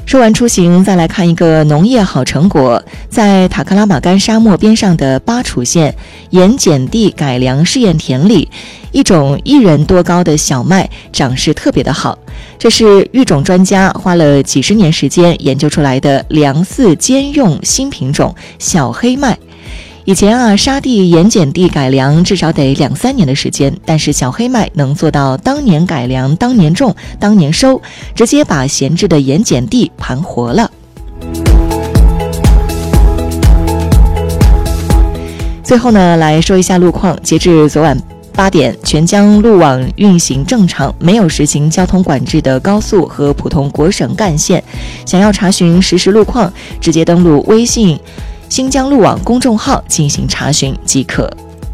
说完出行，再来看一个农业好成果。在塔克拉玛干沙漠边上的巴楚县盐碱地改良试验田里，一种1人多高的小麦长势特别的好。这是育种专家花了几十年时间研究出来的粮饲兼用新品种小黑麦。以前沙地盐碱地改良至少得2-3年的时间，但是小黑麦能做到当年改良当年种当年收，直接把闲置的盐碱地盘活了。最后呢，来说一下路况。截至昨晚8点，全疆路网运行正常，没有实行交通管制的高速和普通国省干线。想要查询实时路况，直接登录微信新疆路网公众号进行查询即可。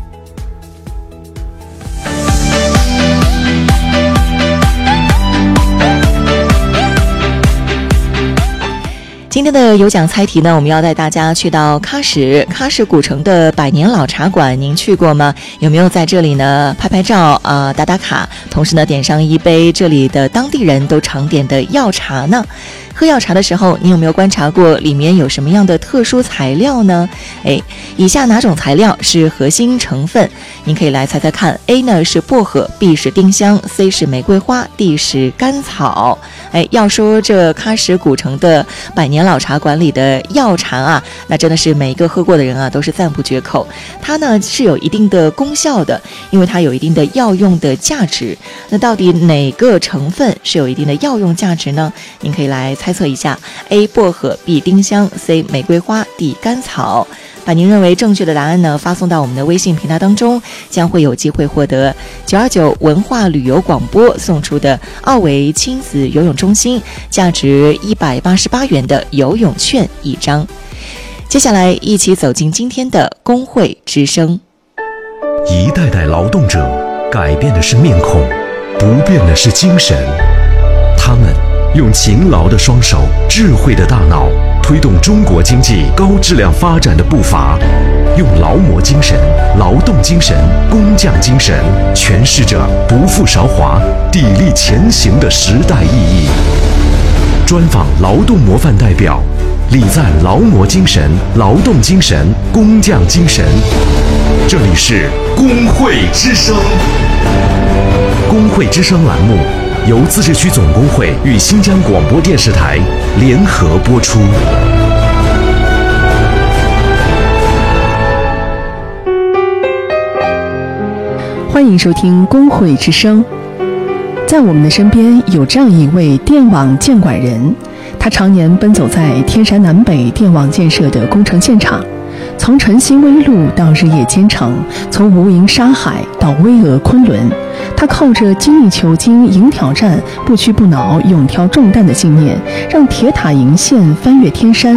今天的有奖猜题呢，我们要带大家去到喀什古城的百年老茶馆，您去过吗？有没有在这里呢拍拍照打打卡，同时呢点上一杯这里的当地人都常点的药茶呢？喝药茶的时候，你有没有观察过里面有什么样的特殊材料呢？以下哪种材料是核心成分？您可以来猜猜看。A 呢是薄荷， B 是丁香， C 是玫瑰花， D 是甘草。要说这喀什古城的百年老茶馆里的药茶那真的是每一个喝过的人都是赞不绝口。它呢是有一定的功效的，因为它有一定的药用的价值。那到底哪个成分是有一定的药用价值呢？您可以来猜测一下。 A 薄荷， B 丁香， C 玫瑰花， D 甘草。把您认为正确的答案呢发送到我们的微信平台当中，将会有机会获得929文化旅游广播送出的奥维亲子游泳中心价值188元的游泳券1张。接下来一起走进今天的工会之声。 一代代劳动者改变的是面孔，不变的是精神。他们用勤劳的双手，智慧的大脑，推动中国经济高质量发展的步伐，用劳模精神、劳动精神、工匠精神诠释着不负韶华、砥砺前行的时代意义。专访劳动模范代表，礼赞劳模精神、劳动精神、工匠精神。这里是工会之声。工会之声栏目由自治区总工会与新疆广播电视台联合播出。 欢迎收听工会之声。在我们的身边有这样一位电网监管人，他常年奔走在天山南北电网建设的工程现场，从晨曦微露到日夜兼程，从无垠沙海到巍峨昆仑，他靠着精益求精、赢挑战、不屈不挠、勇挑重担的信念，让铁塔银线翻越天山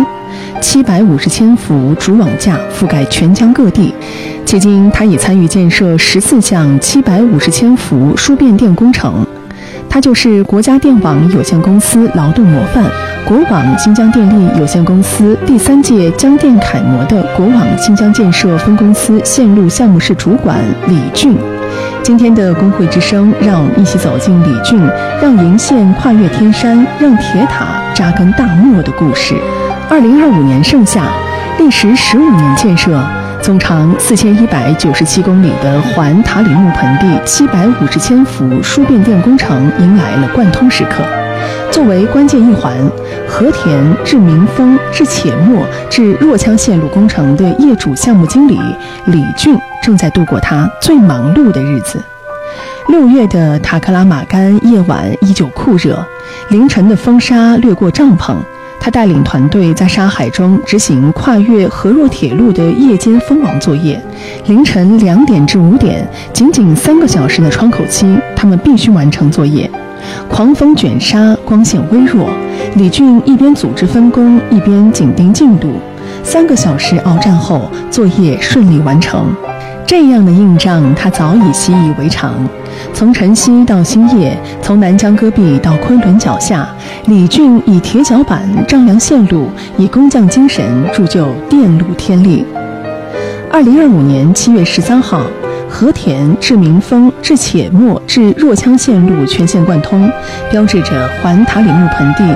，750千幅主网架覆盖全疆各地。迄今，他已参与建设14项750千幅输变电工程。他就是国家电网有限公司劳动模范、国网新疆电力有限公司第3届江电楷模的国网新疆建设分公司线路项目室主管李俊。今天的工会之声，让我们一起走进李俊让银线跨越天山，让铁塔扎根大漠的故事。2025年盛夏，历时15年建设，总长4197公里的环塔里木盆地750千幅输变电工程迎来了贯通时刻。作为关键一环，和田至民丰至且末至若羌线路工程的业主项目经理李俊正在度过他最忙碌的日子。6月的塔克拉玛干夜晚依旧酷热，凌晨的风沙掠过帐篷，他带领团队在沙海中执行跨越河若铁路的夜间封网作业。凌晨2点至5点，仅3个小时的窗口期，他们必须完成作业。狂风卷沙，光线微弱，李俊一边组织分工，一边紧盯进度。3个小时鏖战后，作业顺利完成。这样的硬仗，他早已习以为常。从晨曦到星夜，从南疆戈壁到昆仑脚下，李俊以铁脚板丈量线路，以工匠精神铸就电路天力。2025年7月13号，和田至民丰至且末至若羌线路全线贯通，标志着环塔里木盆地